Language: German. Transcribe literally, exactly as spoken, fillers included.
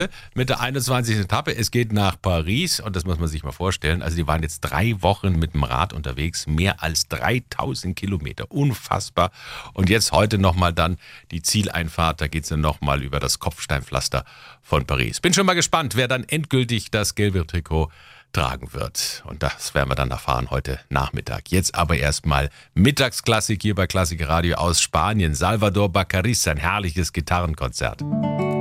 mit der einundzwanzigsten Etappe. Es geht nach Paris und das muss man sich mal vorstellen. Also die waren jetzt drei Wochen mit dem Rad unterwegs, mehr als dreitausend Kilometer. Unfassbar. Und jetzt heute nochmal dann die Zieleinfahrt. Da geht es dann nochmal über das Kopfsteinpflaster von Paris. Bin schon mal gespannt, wer dann endgültig das gelbe Trikot tragen wird. Und das werden wir dann erfahren heute Nachmittag. Jetzt aber erstmal Mittagsklassik hier bei Klassik Radio aus Spanien. Salvador Bacariz, ein herrliches Gitarrenkonzert.